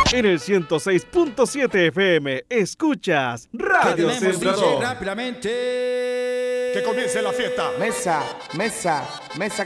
En el 106.7 FM, escuchas Radio Sembrador. Rápidamente. Que comience la fiesta. Mesa, mesa, mesa